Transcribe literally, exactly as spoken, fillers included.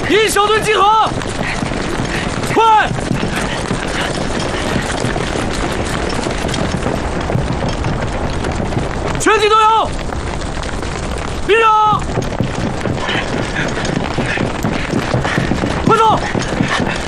一小队集合，快！全体都要